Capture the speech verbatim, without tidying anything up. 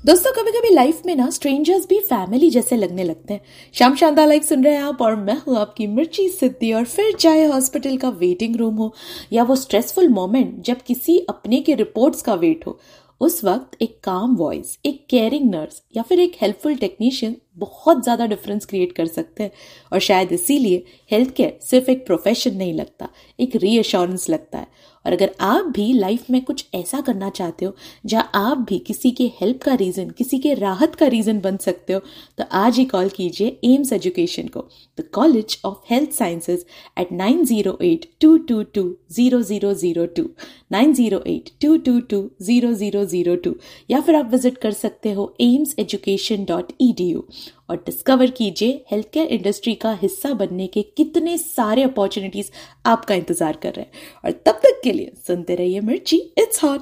दोस्तों, कभी कभी लाइफ में ना स्ट्रेंजर्स भी फैमिली जैसे लगने लगते हैं। शाम शानदार लाइफ सुन रहे हैं आप और मैं हूँ आपकी मिर्ची सिद्धि। और फिर चाहे हॉस्पिटल का वेटिंग रूम हो या वो स्ट्रेसफुल मोमेंट जब किसी अपने के रिपोर्ट्स का वेट हो, उस वक्त एक काम वॉइस, एक केयरिंग नर्स या फिर एक हेल्पफुल टेक्नीशियन बहुत ज्यादा डिफरेंस क्रिएट कर सकते हैं। और शायद इसीलिए हेल्थ केयर सिर्फ एक प्रोफेशन नहीं लगता, एक रीअश्योरेंस लगता है। और अगर आप भी लाइफ में कुछ ऐसा करना चाहते हो जहां आप भी किसी के हेल्प का रीजन, किसी के राहत का रीजन बन सकते हो, तो आज ही कॉल कीजिए एम्स एजुकेशन को, the college of health sciences eight nine zero eight to to to zero zero zero to nine zero eight to to to zero zero zero to या फिर आप विजिट कर सकते हो AIIMS education dot E D you और discover कीजिए health care industry का हिस्सा बनने के कितने सारे अपॉर्चुनिटीज आपका इंतजार कर रहे हैं। और तब तक के लिए सुनते रहिए मिर्ची, इट्स हॉट।